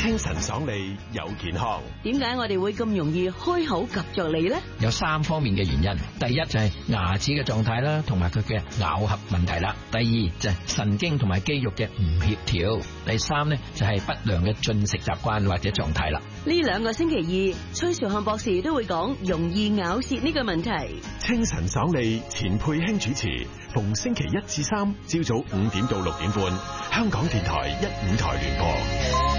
清晨爽利又健康。 點解我哋會咁容易開口夾着脷呢？ 有3方面嘅原因。第一就係牙齒嘅狀態啦，同埋佢嘅咬合問題啦。第二就係神經同埋肌肉嘅唔協調。第3呢就係不良嘅進食習慣或者狀態啦。 呢2個星期二，崔兆漢博士都會講容易咬舌呢個問題。 清晨爽利，錢佩卿主持，逢星期1至3朝早5點到6點半，香港電台1、5台聯播。